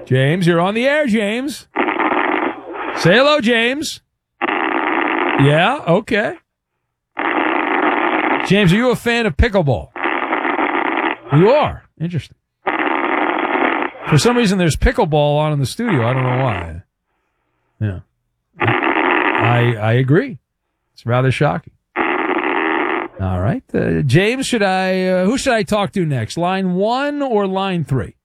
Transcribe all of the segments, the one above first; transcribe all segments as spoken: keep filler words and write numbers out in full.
James, you're on the air, James. Say hello, James. Yeah, okay. James, are you a fan of pickleball? You are. Interesting. For some reason, there's pickleball on in the studio. I don't know why. Yeah. I I agree. It's rather shocking. All right. Uh, James, should I, uh, who should I talk to next? Line one or line three?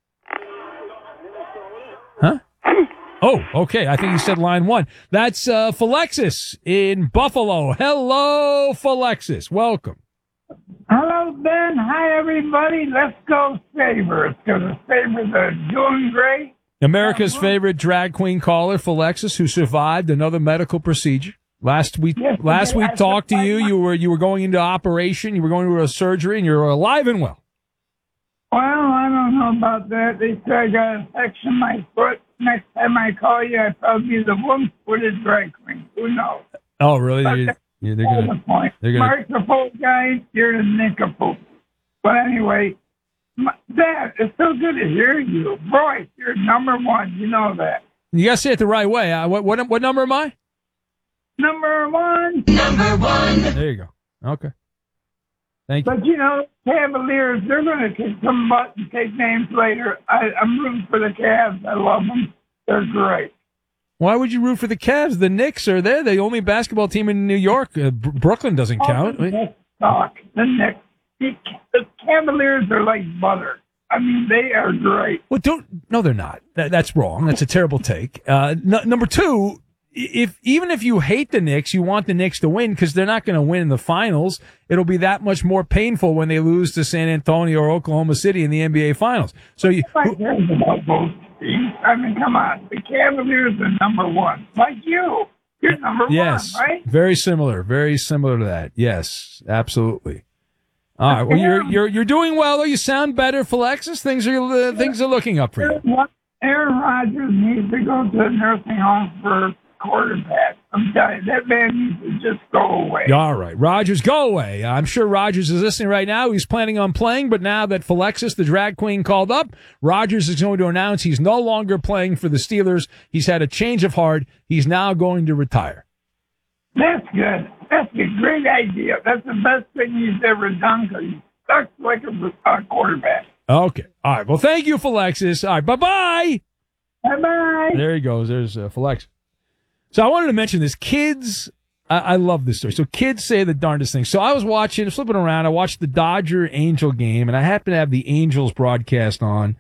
Huh? Oh, okay. I think you said line one. That's uh, Philexis in Buffalo. Hello, Philexis. Welcome. Hello, Ben. Hi, everybody. Let's go Sabres, because the Sabres are doing great. America's favorite drag queen caller, Philexis, who survived another medical procedure. Last week, yes, last week talked to you. You were you were going into operation. You were going to a surgery, and you're alive and well. Well, I don't know about that. They say I got an infection in my foot. Next time I call you, I'd probably be the one-footed drag queen. Who knows? Oh, really? They're, yeah, they're gonna. The point. They're gonna. Mark the Pope guy, you're the nincompoop. But anyway, my, Dad, it's so good to hear you. Boy, you're number one. You know that. You gotta say it the right way. Uh, what what what number am I? Number one. Number one. There you go. Okay. Thank you. But, you know, Cavaliers, they're going to kick some butt and take names later. I, I'm rooting for the Cavs. I love them. They're great. Why would you root for the Cavs? The Knicks are there. The only basketball team in New York. Uh, B- Brooklyn doesn't count. Oh, the Knicks suck. The Knicks. The, the Cavaliers are like butter. I mean, they are great. Well, don't. No, they're not. That, that's wrong. That's a terrible take. Uh, n- number two, if even if you hate the Knicks, you want the Knicks to win because they're not going to win in the finals. It'll be that much more painful when they lose to San Antonio or Oklahoma City in the N B A Finals. So you. Who cares about both teams? I mean, come on. The Cavaliers are number one. Like you. You're number yes, one, right? Very similar. Very similar to that. Yes, absolutely. All right. Well, you're you're you're doing well. Though. You sound better, Philexis. Things are uh, things are looking up for you. Aaron Rodgers needs to go to a nursing home for quarterback. I'm telling you, that man needs to just go away. All right, Rodgers, go away. I'm sure Rodgers is listening right now. He's planning on playing, but now that Philexis, the drag queen, called up, Rodgers is going to announce he's no longer playing for the Steelers. He's had a change of heart. He's now going to retire. That's good. That's a great idea. That's the best thing he's ever done because he sucks like a uh, quarterback. Okay. All right. Well, thank you, Philexis. All right. Bye-bye. Bye-bye. There he goes. There's uh, Philexis. So I wanted to mention this. Kids, I, I love this story. So kids say the darndest things. So I was watching, flipping around. I watched the Dodger-Angel game, and I happened to have the Angels broadcast on.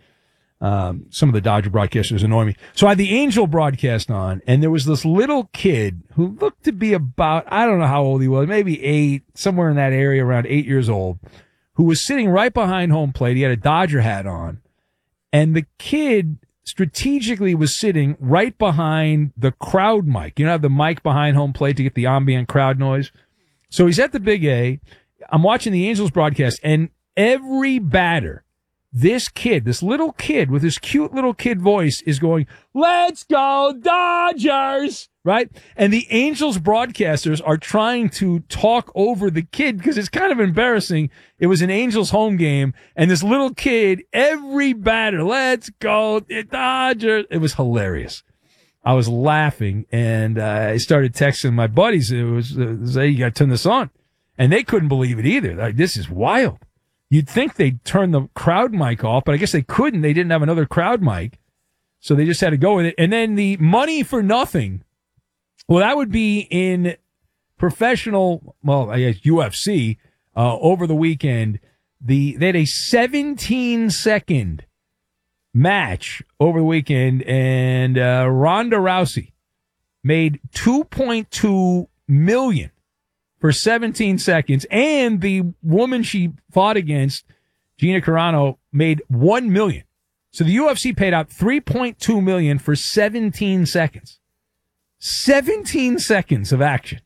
Um, some of the Dodger broadcasters annoy me. So I had the Angel broadcast on, and there was this little kid who looked to be about, I don't know how old he was, maybe eight, somewhere in that area, around eight years old, who was sitting right behind home plate. He had a Dodger hat on, and the kid strategically was sitting right behind the crowd mic. You know, have the mic behind home plate to get the ambient crowd noise. So he's at the Big A. I'm watching the Angels broadcast, and every batter, this kid, this little kid with his cute little kid voice is going, "Let's go Dodgers!" Right? And the Angels broadcasters are trying to talk over the kid because it's kind of embarrassing. It was an Angels home game, and this little kid, every batter, "Let's go Dodgers!" It was hilarious. I was laughing, and uh, I started texting my buddies. It was, uh, "Hey, you got to turn this on," and they couldn't believe it either. Like, this is wild. You'd think they'd turn the crowd mic off, but I guess they couldn't. They didn't have another crowd mic, so they just had to go with it. And then the money for nothing, well, that would be in professional, well, I guess U F C, uh, over the weekend. The They had a seventeen-second match over the weekend, and uh, Ronda Rousey made two point two million dollars for seventeen seconds, and the woman she fought against, Gina Carano, made one million dollars. So the U F C paid out three point two million dollars for seventeen seconds. seventeen seconds of action.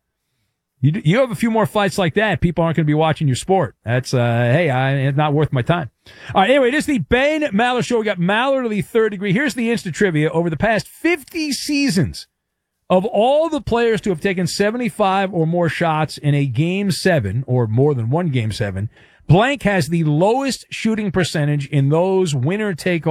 You you have a few more fights like that, people aren't going to be watching your sport. That's, uh, hey, I, it's not worth my time. All right, anyway, this is the Ben Maller Show. We got Maller to the third degree. Here's the Insta Trivia. Over the past fifty seasons, of all the players to have taken seventy-five or more shots in a game seven, or more than one game seven, blank has the lowest shooting percentage in those winner take